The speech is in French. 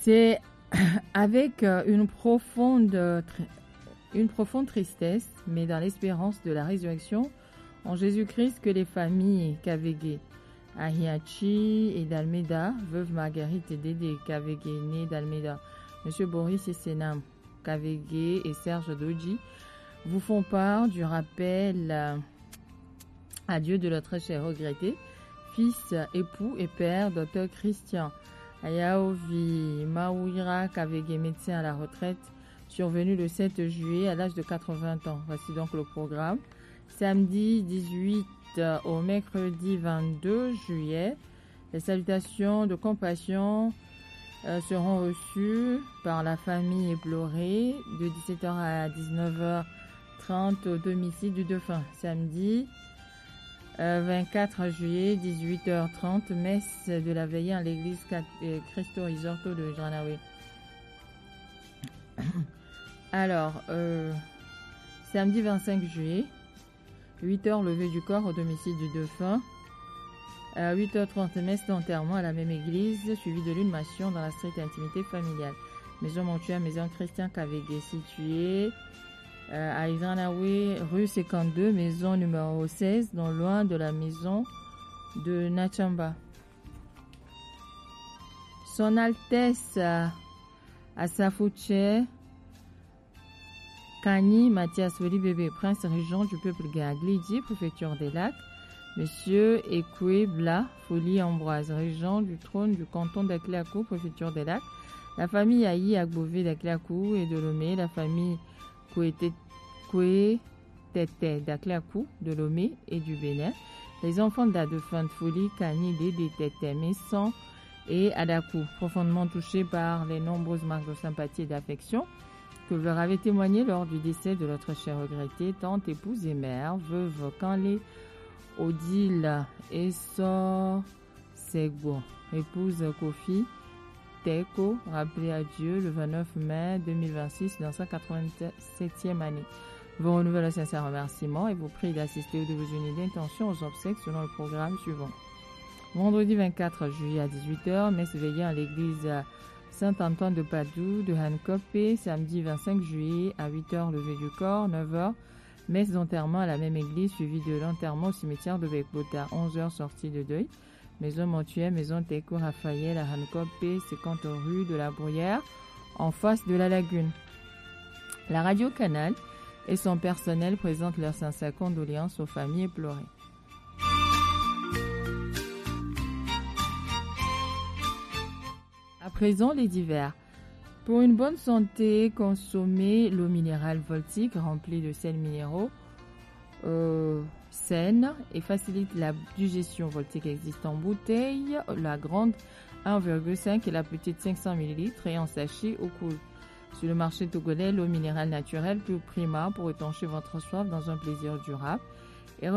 C'est avec une profonde tristesse, mais dans l'espérance de la résurrection en Jésus-Christ, que les familles Kavege, Ahiachi et d'Almeida, veuve Marguerite et Dédé Kavege, née d'Almeida, M. Boris Essenam Kavege et Serge Dodji, vous font part du rappel à Dieu de leur très cher regretté fils, époux et père, Dr Christian Ayaovi Mauira Kavege, médecin à la retraite, survenu le 7 juillet à l'âge de 80 ans. Voici donc le programme. Samedi 18 au mercredi 22 juillet, les salutations de compassion seront reçues par la famille éplorée de 17h à 19h30 au domicile du défunt. Samedi 24 juillet, 18h30, messe de la veillée à l'église Cristo Risorto de Granaoué. Alors, samedi 25 juillet, 8h, levée du corps au domicile du défunt. À 8h30, messe d'enterrement à la même église, suivie de l'inhumation dans la stricte intimité familiale. Maison mortuaire, maison Christian Kavege, située à Granaoué, rue 52, maison numéro 16, non loin de la maison de Nachamba. Son Altesse Assafouche Kani Mathias Weli Bébé, prince régent du peuple Gaglidi, préfecture des Lacs. Monsieur Ekwe Bla Folie Ambroise, régent du trône du canton d'Akliakou, préfecture des Lacs. La famille Aïe Agbové d'Akliakou et de Lomé, la famille Koué Tete d'Akliakou, de Lomé et du Bénin. Les enfants de la défunte Folie Kani Dédé Tete Messan et Adakou, profondément touchés par les nombreuses marques de sympathie et d'affection que vous leur avez témoigné lors du décès de notre chère regrettée, tante, épouse et mère, veuve Kanlé Odile Essor Segbo, épouse Kofi Teko, rappelée à Dieu le 29 mai 2026 dans sa 87e année. Vous renouvelez le sincère remerciement et vous prie d'assister ou de vous unir d'intention aux obsèques selon le programme suivant. Vendredi 24 juillet à 18h, messe veillée à l'église Saint-Antoine de Padoue de Hankopé. Samedi 25 juillet à 8h, levée du corps. 9h, messe d'enterrement à la même église, suivie de l'enterrement au cimetière de Bekbota. 11h, sortie de deuil. Maison mortuaire, maison Teko Raphaël à Hankopé, 50 rue de la Bruyère, en face de la lagune. La radio Canal et son personnel présentent leurs sincères condoléances aux familles éplorées. À présent, les divers. Pour une bonne santé, consommez l'eau minérale Voltic remplie de sels minéraux saine et facilite la digestion. Voltic existe en bouteille, la grande 1,5 et la petite 500 ml et en sachet au cool. Sur le marché togolais, l'eau minérale naturelle plus prima pour étancher votre soif dans un plaisir durable.